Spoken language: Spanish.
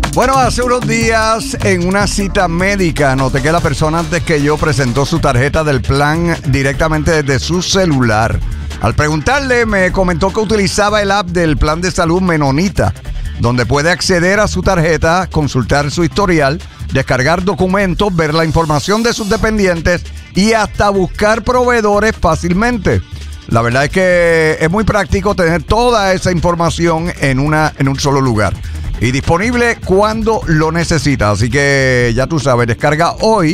Bueno, hace unos días en una cita médica noté que la persona antes que yo presentó su tarjeta del plan directamente desde su celular. Al preguntarle me comentó que utilizaba el app del plan de salud Menonita, donde puede acceder a su tarjeta, consultar su historial, descargar documentos, ver la información de sus dependientes y hasta buscar proveedores fácilmente. La verdad es que es muy práctico tener toda esa información en un solo lugar y disponible cuando lo necesitas. Así que ya tú sabes, descarga hoy